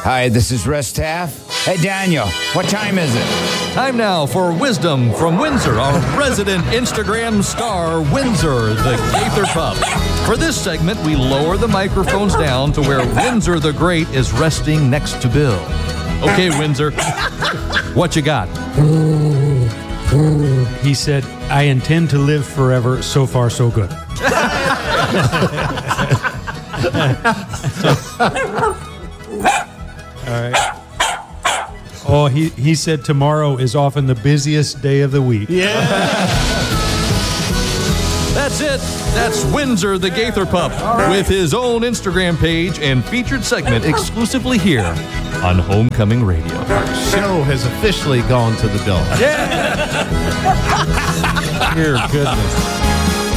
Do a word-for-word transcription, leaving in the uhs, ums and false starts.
Hi, this is Russ Taff. Hey, Daniel, what time is it? Time now for Wisdom from Windsor, our resident Instagram star, Windsor, the Gaither Pup. For this segment, we lower the microphones down to where Windsor the Great is resting next to Bill. Okay, Windsor, what you got? He said, I intend to live forever. So far, so good. All right. Oh, he, he said tomorrow is often the busiest day of the week. Yeah. That's it. That's Windsor the Gaither Pup right. with his own Instagram page and featured segment exclusively here on Homecoming Radio. Our show has officially gone to the dog. Yeah. Dear goodness.